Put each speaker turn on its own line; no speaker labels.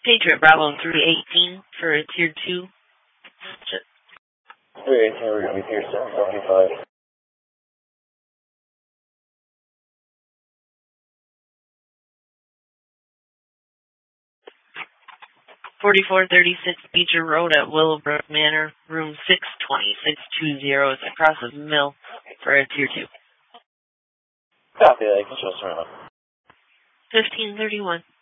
Patriot Bravo 318 for a Tier 2.
318, we're going to be Tier 675.
4436 Beecher Road at Willowbrook Manor, room 62620 is across the mill for a Tier 2.
Copy that, you can show us around.
1531.